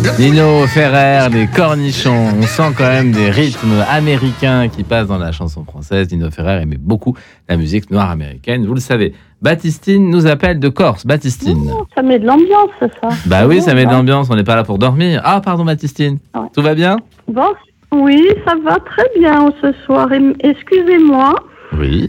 Nino Ferrer, les cornichons. On sent quand même des rythmes américains qui passent dans la chanson française. Nino Ferrer aimait beaucoup la musique noire américaine, vous le savez. Baptistine nous appelle de Corse. Baptistine. Oh, ça met de l'ambiance, ça. Bah oui, ça met de l'ambiance. On n'est pas là pour dormir. Ah, pardon, Baptistine. Ouais. Tout va bien ? Bon, oui, ça va très bien ce soir. Excusez-moi. Oui.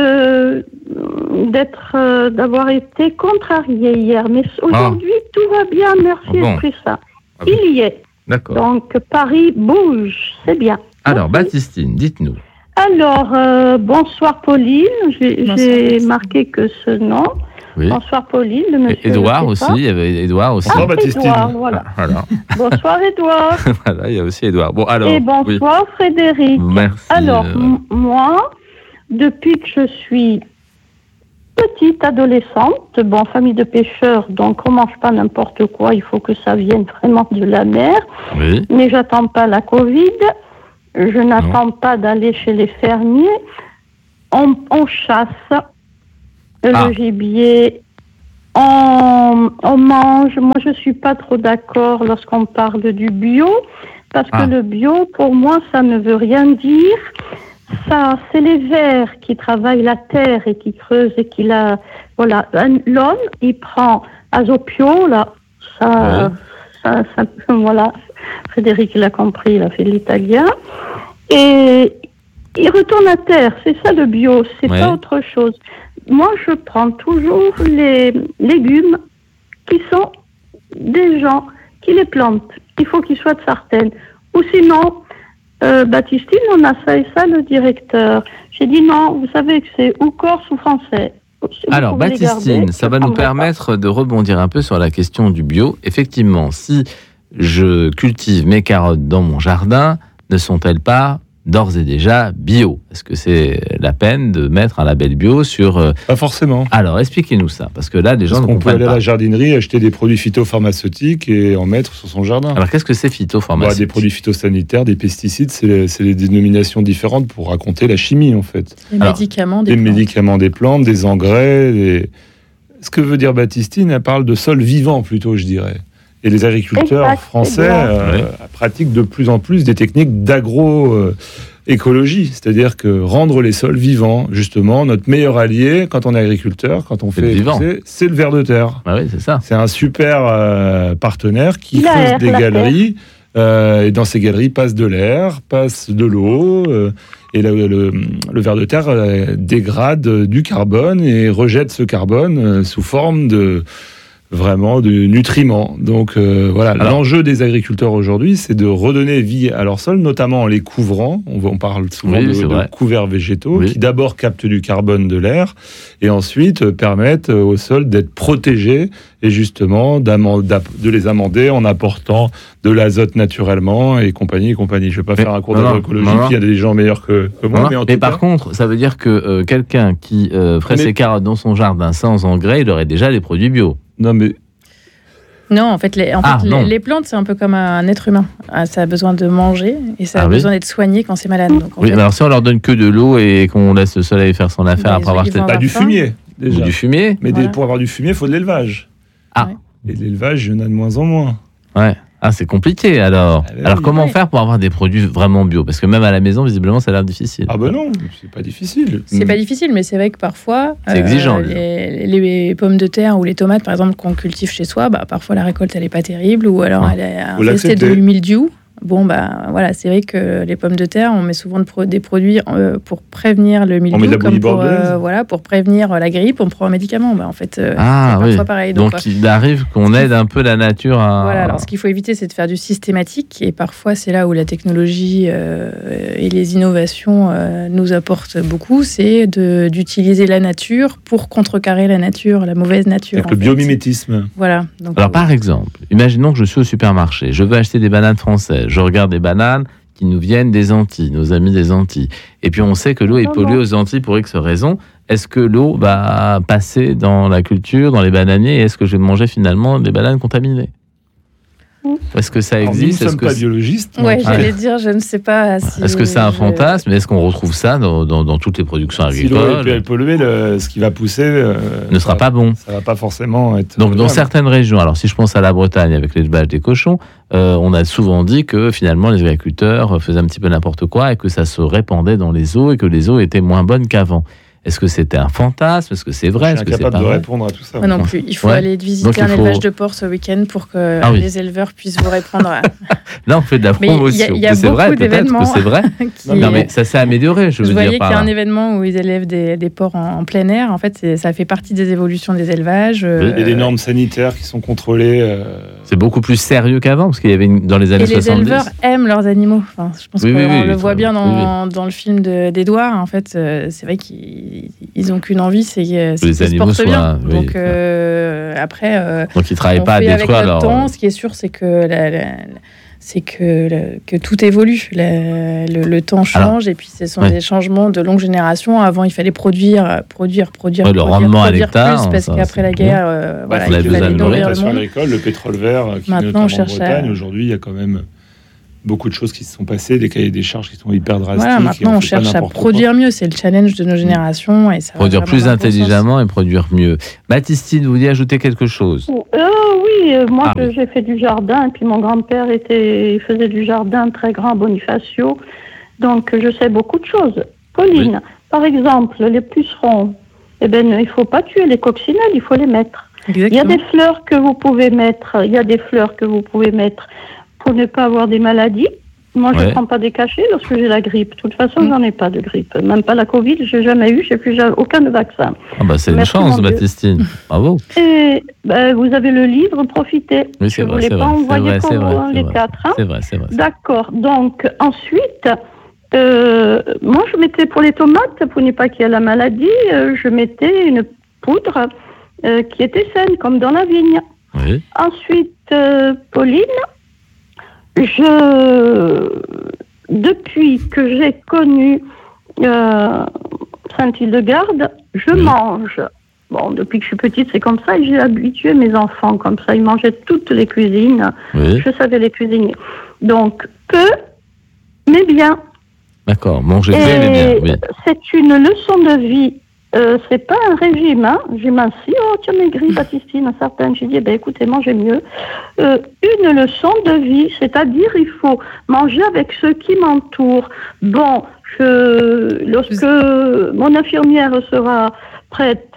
D'avoir été contrariée hier, mais aujourd'hui tout va bien, merci Esprit Saint. Il y est. D'accord. Donc Paris bouge, c'est bien. Alors Baptistine, dites-nous. Alors bonsoir Pauline, j'ai marqué que ce nom. Oui. Bonsoir Pauline, le monsieur. Édouard aussi, il y avait Édouard aussi. Ah, Baptistine. Édouard, voilà. Voilà. Bonsoir Édouard. Voilà, il y a aussi Édouard. Bon alors. Et bonsoir Frédéric. Merci. Alors moi, depuis que je suis petite adolescente, famille de pêcheurs, donc on mange pas n'importe quoi, il faut que ça vienne vraiment de la mer. Oui. Mais j'attends pas la Covid, je n'attends pas d'aller chez les fermiers. On chasse le gibier, on mange. Moi, je suis pas trop d'accord lorsqu'on parle du bio, parce que le bio, pour moi, ça ne veut rien dire. Ça, c'est les vers qui travaillent la terre et qui creusent et qui la... Voilà, l'homme, il prend Azopio, là, ça, voilà, Frédéric l'a compris, il a fait l'italien, et il retourne à terre, c'est ça le bio, c'est pas autre chose. Moi, je prends toujours les légumes qui sont des gens qui les plantent, il faut qu'ils soient de Sartène, ou sinon... Baptistine, on a ça et ça, le directeur. J'ai dit non, vous savez que c'est ou corse ou français. Alors Baptistine, ça va nous permettre de rebondir un peu sur la question du bio. Effectivement, si je cultive mes carottes dans mon jardin, ne sont-elles pas d'ores et déjà bio ? Est-ce que c'est la peine de mettre un label bio sur... Pas forcément. Alors, expliquez-nous ça, parce que là, les gens ne comprennent pas. On peut aller à la jardinerie, acheter des produits phytopharmaceutiques et en mettre sur son jardin. Alors, qu'est-ce que c'est phytopharmaceutique ? Des produits phytosanitaires, des pesticides, c'est les dénominations différentes pour raconter la chimie, en fait. Les médicaments des plantes, des engrais, Ce que veut dire Baptistine, elle parle de sol vivant, plutôt, je dirais. Et les agriculteurs français pratiquent de plus en plus des techniques d'agroécologie, c'est-à-dire que rendre les sols vivants, justement, notre meilleur allié quand on est agriculteur, quand on fait c'est le ver de terre. Ah oui, c'est ça. C'est un super partenaire qui creuse des galeries, et dans ces galeries passe de l'air, passe de l'eau, et le ver de terre dégrade du carbone et rejette ce carbone sous forme de nutriments. Donc l'enjeu des agriculteurs aujourd'hui, c'est de redonner vie à leur sol, notamment en les couvrant. On parle souvent de couverts végétaux qui d'abord captent du carbone de l'air et ensuite permettent au sol d'être protégé et justement de les amender en apportant de l'azote naturellement et compagnie. Je ne vais pas faire un cours d'agroécologie, il y a des gens meilleurs que moi. Mais par contre, ça veut dire que quelqu'un qui ferait ses carottes dans son jardin sans engrais, il aurait déjà des produits bio. Non, en fait, les plantes, c'est un peu comme un être humain. Ça a besoin de manger et ça a besoin d'être soigné quand c'est malade. Donc, alors si on leur donne que de l'eau et qu'on laisse le soleil faire son affaire après avoir acheté du fumier, déjà. Du fumier. Mais pour avoir du fumier, il faut de l'élevage. Et de l'élevage, il y en a de moins en moins. Ouais. Ah, c'est compliqué alors. Alors comment faire pour avoir des produits vraiment bio ? Parce que même à la maison, visiblement, ça a l'air difficile. Ah ben non, c'est pas difficile. C'est pas difficile, mais c'est vrai que parfois, c'est exigeant. Les pommes de terre ou les tomates, par exemple, qu'on cultive chez soi, parfois la récolte elle est pas terrible ou alors elle est infestée de mildiou. Bon, c'est vrai que les pommes de terre, on met souvent des produits pour prévenir le mildiou, comme pour prévenir la grippe, on prend un médicament. En fait, c'est parfois pareil. Donc il arrive qu'on aide un peu la nature à... Voilà, alors ce qu'il faut éviter, c'est de faire du systématique, et parfois c'est là où la technologie et les innovations nous apportent beaucoup, c'est d'utiliser la nature pour contrecarrer la nature, la mauvaise nature. Avec le biomimétisme. Voilà. Donc, alors par exemple, imaginons que je suis au supermarché, je veux acheter des bananes françaises. Je regarde des bananes qui nous viennent des Antilles, nos amis des Antilles. Et puis on sait que l'eau est polluée aux Antilles pour X raisons. Est-ce que l'eau va passer dans la culture, dans les bananiers, et est-ce que je vais manger finalement des bananes contaminées ? Est-ce que ça existe? Nous ne sommes pas biologistes. Oui, j'allais dire, je ne sais pas si... Est-ce que c'est un fantasme? Est-ce qu'on retrouve ça dans toutes les productions agricoles? Si l'eau est polluée, ce qui va pousser... ne sera pas bon. Ça ne va pas forcément être... Donc, dans certaines régions, alors si je pense à la Bretagne avec l'élevage des cochons, on a souvent dit que finalement les agriculteurs faisaient un petit peu n'importe quoi et que ça se répandait dans les eaux et que les eaux étaient moins bonnes qu'avant. Est-ce que c'était un fantasme? Est-ce que c'est vrai? Je suis incapable de répondre à tout ça. Moi non plus. Il faut aller visiter un élevage de porc ce week-end pour que les éleveurs puissent vous répondre. Là, on fait de la promotion. Il y a c'est vrai, peut-être que c'est vrai. Non, mais ça s'est amélioré, je veux dire. Vous voyez qu'il y a un événement où ils élèvent des porcs en plein air. En fait, ça fait partie des évolutions des élevages. Il y a des normes sanitaires qui sont contrôlées. C'est beaucoup plus sérieux qu'avant, parce qu'il y avait dans les années 70. Et les éleveurs aiment leurs animaux. Enfin, je pense qu'on le voit bien dans le film d'Edouard. En fait, c'est vrai qu'ils ont qu'une envie, c'est qu'ils se portent bien. Donc après, donc ils travaillent pas à détruire leur temps. Ce qui est sûr, c'est que que tout évolue. Le temps change et puis ce sont des changements de longue génération. Avant, il fallait produire le rendement à l'hectare, parce qu'après la guerre, il fallait nourrir le monde. Le pétrole vert, qui maintenant, notamment en Bretagne, aujourd'hui, il y a quand même beaucoup de choses qui se sont passées, des cahiers des charges qui sont hyper drastiques. Voilà, maintenant, on cherche à produire mieux. C'est le challenge de nos générations. Et ça produire plus intelligemment et produire mieux. Baptistine, vous vouliez ajouter quelque chose? Oui, moi, j'ai fait du jardin. Et puis, mon grand-père faisait du jardin très grand, Bonifacio. Donc, je sais beaucoup de choses. Pauline, par exemple, les pucerons, il ne faut pas tuer les coccinelles, il faut les mettre. Exactement. Il y a des fleurs que vous pouvez mettre. Pour ne pas avoir des maladies. Moi, je ne prends pas des cachets lorsque j'ai la grippe. De toute façon, j'en ai pas de grippe. Même pas la Covid, je n'ai jamais eu. Je n'ai plus aucun vaccin. C'est une chance, Baptistine. Bravo. Et vous avez le livre, profitez. Oui, c'est vrai. Je ne voulais pas envoyer pour les quatre. C'est vrai. D'accord. Donc, ensuite, moi, je mettais pour les tomates, pour ne pas qu'il y ait la maladie, je mettais une poudre qui était saine, comme dans la vigne. Oui. Ensuite, Pauline, depuis que j'ai connu Saint-Hildegarde, je mange. Bon, depuis que je suis petite, c'est comme ça, et j'ai habitué mes enfants comme ça. Ils mangeaient toutes les cuisines. Oui. Je savais les cuisiner. Donc, peu, mais bien. D'accord, manger peu, mais bien. Oui. C'est une leçon de vie. C'est pas un régime, hein. J'ai minci, tu as maigri, Baptistine, certaines. J'ai dit, écoutez, mangez mieux. Une leçon de vie, c'est-à-dire, il faut manger avec ceux qui m'entourent. Bon, lorsque mon infirmière sera prête,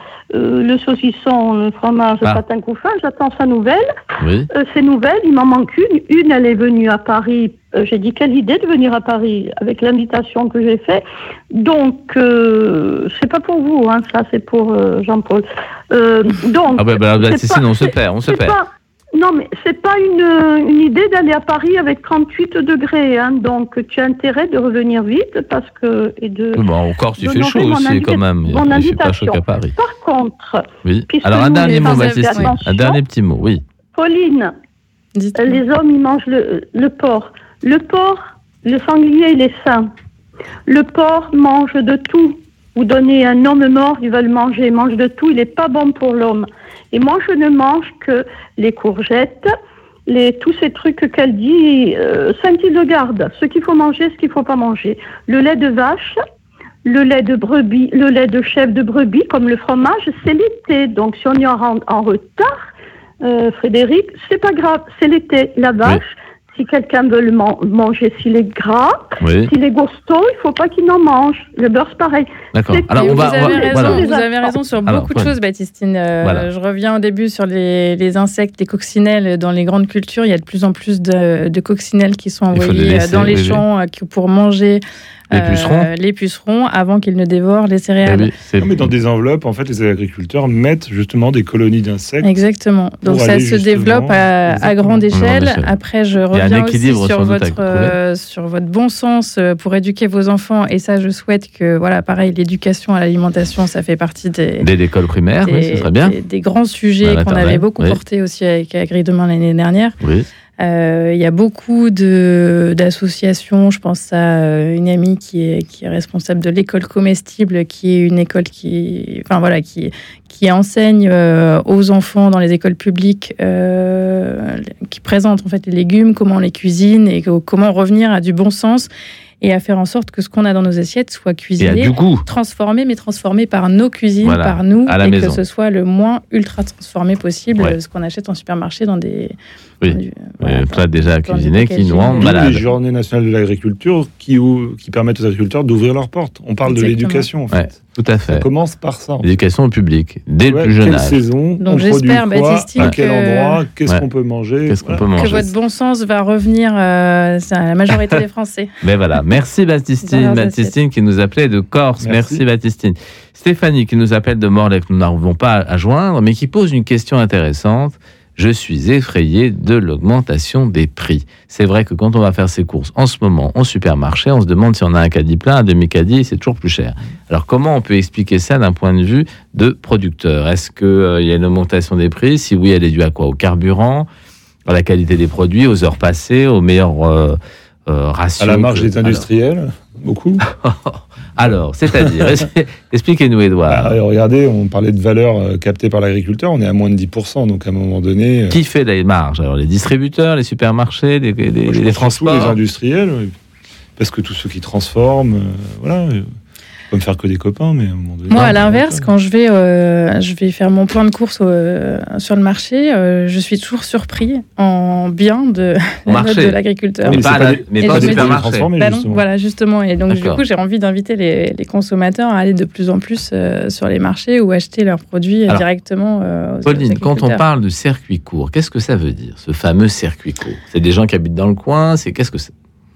le saucisson, le fromage, le patin couffin, j'attends sa nouvelle. Oui. Ces nouvelles, il m'en manque une. Une, elle est venue à Paris. J'ai dit, quelle idée de venir à Paris avec l'invitation que j'ai faite. Donc, c'est pas pour vous, hein, ça, c'est pour Jean-Paul. Donc, on se perd. Non, mais c'est pas une idée d'aller à Paris avec 38 degrés. Hein, donc, tu as intérêt de revenir vite parce que... encore, il fait chaud aussi, quand même. Il fait pas chaud qu'à Paris. Par contre... Oui. Alors, un dernier mot, Baptistine. Un dernier petit mot, oui. Pauline, les hommes, ils mangent le porc. Le porc, le sanglier, il est sain. Le porc mange de tout. Vous donnez un homme mort, il va le manger. Il mange de tout, il n'est pas bon pour l'homme. Et moi, je ne mange que les courgettes, tous ces trucs qu'elle dit, Saint-Hildegarde, ce qu'il faut manger, ce qu'il ne faut pas manger. Le lait de vache, le lait de brebis, le lait de chèvre de brebis, comme le fromage, c'est l'été. Donc, si on est en retard, Frédéric, c'est pas grave, c'est l'été. La vache, si quelqu'un veut le manger, s'il est gras, s'il est gosto, il ne faut pas qu'il en mange. Le beurre, c'est pareil. D'accord. Alors, vous avez raison sur beaucoup de choses, Baptistine. Je reviens au début sur les insectes, les coccinelles. Dans les grandes cultures, il y a de plus en plus de coccinelles qui sont envoyées dans les champs pour manger les pucerons avant qu'ils ne dévorent les céréales. Mais dans des enveloppes, en fait, les agriculteurs mettent justement des colonies d'insectes. Exactement. Donc ça se développe à grande échelle. Après, je reviens aussi sur votre bon sens pour éduquer vos enfants. Et ça, je souhaite que, pareil, l'éducation à l'alimentation, ça fait partie des écoles primaires, ce serait bien. Des grands sujets qu'on avait beaucoup portés aussi avec Agri Demain l'année dernière. Oui. Il y a beaucoup d'associations. Je pense à une amie qui est responsable de l'école comestible, qui est une école qui enseigne aux enfants dans les écoles publiques, qui présente en fait les légumes, comment on les cuisine et comment revenir à du bon sens et à faire en sorte que ce qu'on a dans nos assiettes soit cuisiné, transformé par nos cuisines, par nous, et maison. Que ce soit le moins ultra transformé possible, ce qu'on achète en supermarché dans des... Plats déjà cuisinés qui nous rendent malades. Les journées nationales de l'agriculture qui permettent aux agriculteurs d'ouvrir leurs portes. On parle de l'éducation, en fait. Ouais, tout à fait. Ça commence par ça. L'éducation au public, dès le plus jeune âge. Quelle saison, donc j'espère, Baptistine, à quel endroit, qu'est-ce qu'on peut manger. Que votre bon sens va revenir à la majorité des Français. Mais voilà, merci Baptistine qui nous appelait de Corse. Merci Baptistine. Stéphanie qui nous appelle de Morlaix, que nous n'arrivons pas à joindre, mais qui pose une question intéressante. Je suis effrayé de l'augmentation des prix. C'est vrai que quand on va faire ses courses en ce moment en supermarché, on se demande si on a un caddie plein, un demi-caddie, c'est toujours plus cher. Alors comment on peut expliquer ça d'un point de vue de producteur ? Est-ce qu'il y a une augmentation des prix ? Si oui, elle est due à quoi ? Au carburant, à la qualité des produits, aux heures passées, aux meilleurs ratios. À la marge des industriels, beaucoup. Alors, c'est-à-dire, expliquez-nous, Édouard. Regardez, on parlait de valeur captée par l'agriculteur, on est à moins de 10%, donc à un moment donné... Qui fait les marges ? Alors, les distributeurs, les supermarchés, les transports ? Les industriels, parce que tous ceux qui transforment, voilà... me faire que des copains, mais à un moment donné... Moi, à l'inverse, quand je vais faire mon plan de course sur le marché, je suis toujours surpris en bien de la note de l'agriculteur. Mais pas au supermarché. Voilà, justement. Et donc, du coup, j'ai envie d'inviter les consommateurs à aller de plus en plus sur les marchés ou acheter leurs produits directement aux Pauline, quand on parle de circuit court, qu'est-ce que ça veut dire, ce fameux circuit court ? C'est des gens qui habitent dans le coin, qu'est-ce que c'est ?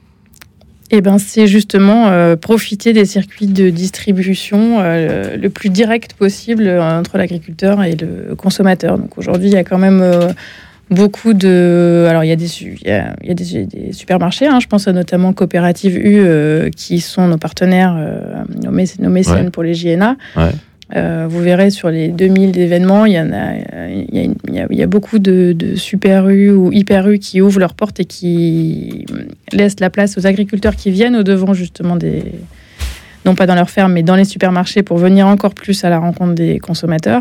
C'est justement profiter des circuits de distribution le plus direct possible entre l'agriculteur et le consommateur. Donc aujourd'hui, il y a quand même beaucoup de... Alors, il y a des supermarchés, je pense notamment Coopérative U, qui sont nos partenaires, nos mécènes pour les JNA. Ouais. Vous verrez sur les 2000 événements, il y a beaucoup de Super U ou Hyper U qui ouvrent leurs portes et qui laissent la place aux agriculteurs qui viennent au-devant justement non pas dans leur ferme, mais dans les supermarchés pour venir encore plus à la rencontre des consommateurs.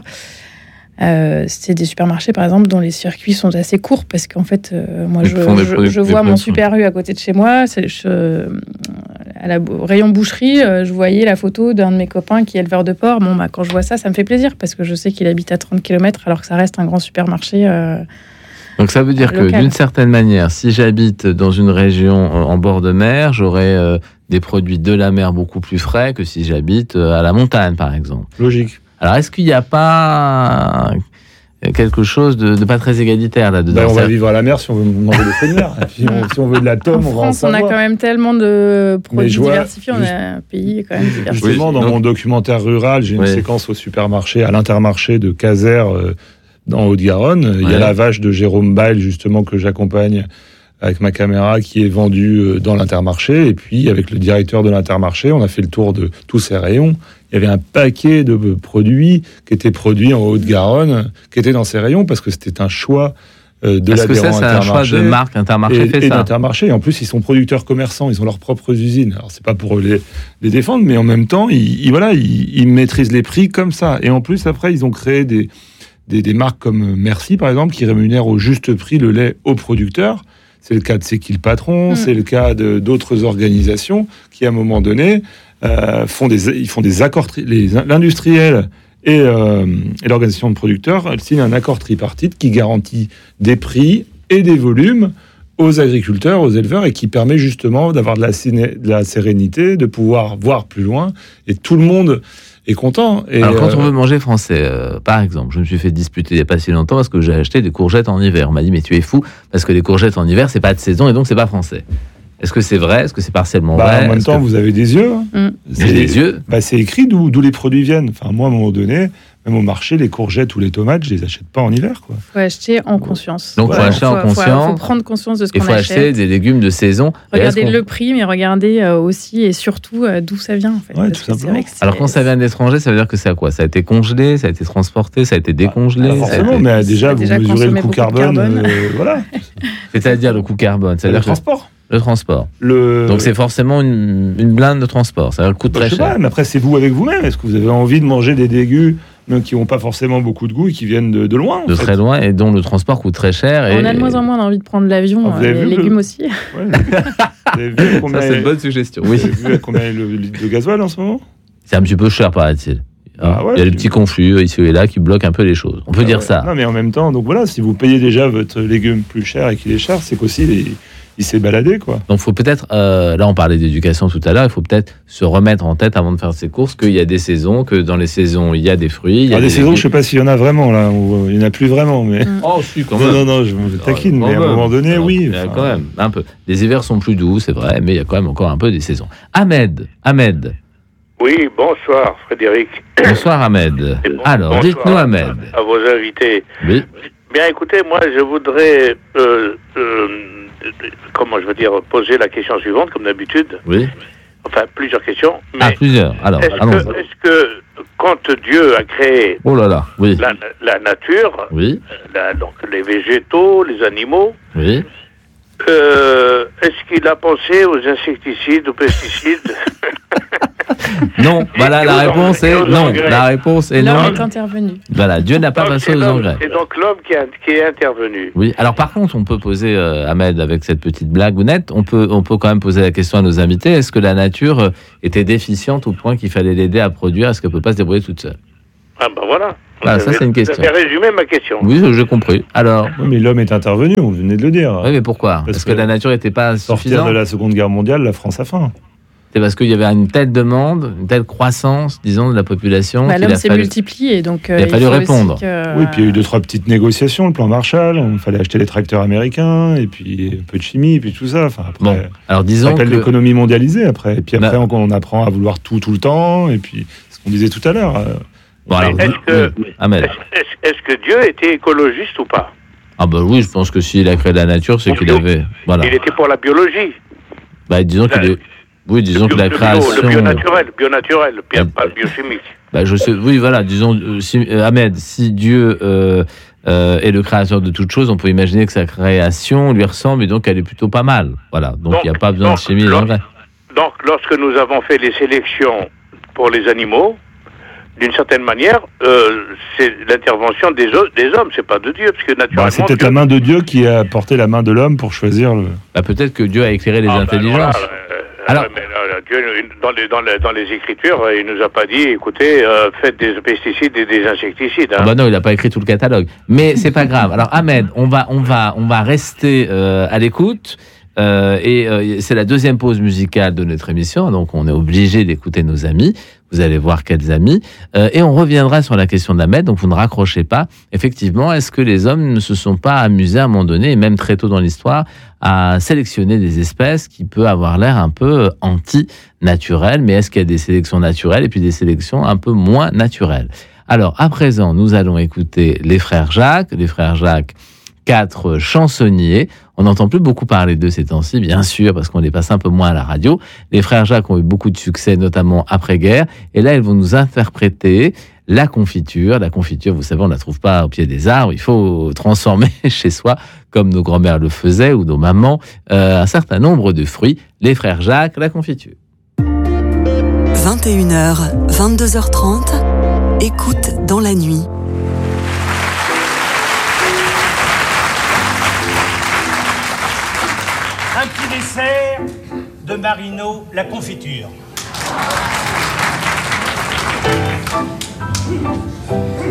C'est des supermarchés, par exemple, dont les circuits sont assez courts parce qu'en fait, moi, je vois mon Super U à côté de chez moi. Au rayon boucherie, je voyais la photo d'un de mes copains qui est éleveur de porc. Quand je vois ça, ça me fait plaisir parce que je sais qu'il habite à 30 km alors que ça reste un grand supermarché. Donc ça veut dire local. Que d'une certaine manière, si j'habite dans une région en bord de mer, j'aurai des produits de la mer beaucoup plus frais que si j'habite à la montagne, par exemple. Logique. Alors, est-ce qu'il n'y a pas quelque chose de pas très égalitaire là-dedans ? On va vivre à la mer si on veut manger des fruits de mer. Et puis si on veut de la tome, on va en savoir. On a quand même tellement de produits diversifiés. On a un pays quand même diversifié. Justement, dans mon documentaire rural, j'ai une séquence au supermarché, à l'Intermarché de Caser, dans Haute-Garonne. Il y a la vache de Jérôme Bail, justement, que j'accompagne avec ma caméra, qui est vendue dans l'Intermarché. Et puis, avec le directeur de l'Intermarché, on a fait le tour de tous ces rayons. Il y avait un paquet de produits qui étaient produits en Haute-Garonne, qui étaient dans ces rayons, parce que c'était un choix de l'adhérent Intermarché. C'est un choix de marque Intermarché et d'Intermarché. Et en plus, ils sont producteurs commerçants, ils ont leurs propres usines. Alors, c'est pas pour les défendre, mais en même temps, ils maîtrisent les prix comme ça. Et en plus, après, ils ont créé des marques comme Merci, par exemple, qui rémunèrent au juste prix le lait aux producteurs. C'est le cas de C'est qui le patron, c'est le cas d'autres organisations qui, à un moment donné, font des accords. L'industriel et l'organisation de producteurs signent un accord tripartite qui garantit des prix et des volumes aux agriculteurs, aux éleveurs, et qui permet justement d'avoir de la sérénité, de pouvoir voir plus loin, et tout le monde est content. Et alors, quand on veut manger français, par exemple, je me suis fait disputer il n'y a pas si longtemps parce que j'ai acheté des courgettes en hiver. On m'a dit, mais tu es fou, parce que les courgettes en hiver, c'est pas de saison et donc c'est pas français. Est-ce que c'est vrai ? Est-ce que c'est partiellement vrai ? En même temps, vous avez des yeux. Des yeux. C'est écrit d'où les produits viennent. Enfin, moi, à un moment donné, Même au marché, les courgettes ou les tomates, je les achète pas en hiver, quoi. Faut acheter en conscience. Donc, faut acheter en conscience. Faut prendre conscience de ce qu'on achète. Il faut acheter des légumes de saison. Regardez le prix, mais regardez aussi et surtout d'où ça vient, en fait. Ouais, tout simplement. Alors, quand ça vient d'étranger, ça veut dire que c'est à quoi ? Ça a été congelé, ça a été transporté, ça a été décongelé. Forcément, mais déjà, vous mesurez le coût carbone. Voilà. C'est-à-dire le coût carbone. C'est le transport. Le transport. Donc c'est forcément une blinde de transport. Ça coûte très cher. Pas, mais après, c'est vous avec vous-même. Est-ce que vous avez envie de manger des légumes qui n'ont pas forcément beaucoup de goût et qui viennent de loin De très loin, et dont le transport coûte très cher. On a de moins en moins envie de prendre l'avion. Les légumes aussi. Ouais, vous avez vu combien ça, c'est une bonne suggestion. Oui. Vous avez vu combien est le litre de gasoil en ce moment ? C'est un petit peu cher, paraît-il. Il y a des petits conflits ici et là qui bloquent un peu les choses. On peut dire ça. Non, mais en même temps, donc voilà, si vous payez déjà votre légume plus cher et qu'il est cher, c'est qu'aussi il s'est baladé, quoi. Donc, il faut peut-être, là, on parlait d'éducation tout à l'heure, il faut peut-être se remettre en tête avant de faire ses courses qu'il y a des saisons, que dans les saisons, il y a des fruits. Il y a des saisons, je ne sais pas s'il y en a vraiment, là. Il n'y en a plus vraiment, mais. Oh, si, quand même. Non, je me taquine, mais à un moment donné, oui. Il y a quand même un peu. Les hivers sont plus doux, c'est vrai, mais il y a quand même encore un peu des saisons. Ahmed. Oui, bonsoir, Frédéric. Bonsoir, Ahmed. Alors, bonsoir, dites-nous, Ahmed. À vos invités. Oui. Bien, écoutez, moi, je voudrais, poser la question suivante, comme d'habitude. Oui. Enfin, plusieurs questions. Mais plusieurs. Alors, est-ce que quand Dieu a créé la nature, oui. Donc les végétaux, les animaux, oui. Est-ce qu'il a pensé aux insecticides, aux pesticides? Non, voilà, la réponse est non. La réponse est non. L'homme est intervenu. Voilà, Dieu n'a pas pensé aux engrais. C'est donc l'homme qui est intervenu. Oui, alors par contre, on peut poser, Ahmed, avec cette petite blagounette, on peut quand même poser la question à nos invités, est-ce que la nature était déficiente au point qu'il fallait l'aider à produire? Est-ce qu'elle ne peut pas se débrouiller toute seule? Ah ben voilà. Voilà, ça c'est une question. Vous avez résumé ma question. Oui, j'ai compris. Alors. Oui, mais l'homme est intervenu, on venait de le dire. Oui, mais pourquoi? Parce que la nature n'était pas suffisante. Sortir de la Seconde Guerre mondiale, la France a faim. C'est parce qu'il y avait une telle demande, une telle croissance, disons, de la population. L'homme s'est multiplié, donc il a fallu répondre. Oui, puis il y a eu 2-3 petites négociations, le plan Marshall, il fallait acheter les tracteurs américains, et puis un peu de chimie, et puis tout ça. Enfin, après, bon, alors disons ça s'appelle l'économie mondialisée, après. Et puis après, on apprend à vouloir tout le temps, et puis ce qu'on disait tout à l'heure. Bon, alors, est-ce que Dieu était écologiste ou pas? Ah ben oui, je pense que s'il a créé la nature, c'est qu'il avait... Voilà. Il était pour la biologie. Bah, disons qu'il est... Oui, disons que la création... Le bionaturel, pas le biochimique. Bah, je sais, oui, voilà, disons, Ahmed, si Dieu est le créateur de toutes choses, on peut imaginer que sa création lui ressemble et donc elle est plutôt pas mal. Voilà, donc il n'y a pas besoin de chimie. Donc, lorsque nous avons fait les sélections pour les animaux, d'une certaine manière, c'est l'intervention des hommes, c'est pas de Dieu, parce que naturellement... c'est peut-être la main de Dieu qui a porté la main de l'homme pour choisir le... Bah, peut-être que Dieu a éclairé les intelligences. Alors, Dieu, dans les Écritures, il nous a pas dit, écoutez, faites des pesticides et des insecticides. Hein. Bah non, il n'a pas écrit tout le catalogue. Mais c'est pas grave. Alors Ahmed, on va rester à l'écoute. C'est la deuxième pause musicale de notre émission, donc on est obligé d'écouter nos amis. Vous allez voir quels amis. Et on reviendra sur la question d'Ahmed, donc vous ne raccrochez pas. Effectivement, est-ce que les hommes ne se sont pas amusés à un moment donné, et même très tôt dans l'histoire, à sélectionner des espèces qui peuvent avoir l'air un peu anti-naturelles, mais est-ce qu'il y a des sélections naturelles et puis des sélections un peu moins naturelles? Alors, à présent, nous allons écouter les frères Jacques. Les frères Jacques, 4 chansonniers. On n'entend plus beaucoup parler d'eux ces temps-ci, bien sûr, parce qu'on les passe un peu moins à la radio. Les frères Jacques ont eu beaucoup de succès, notamment après-guerre. Et là, ils vont nous interpréter la confiture. La confiture, vous savez, on ne la trouve pas au pied des arbres. Il faut transformer chez soi, comme nos grands-mères le faisaient, ou nos mamans, un certain nombre de fruits. Les frères Jacques, la confiture. 21h, 22h30, écoute dans la nuit. Un petit dessert de Marino, la confiture.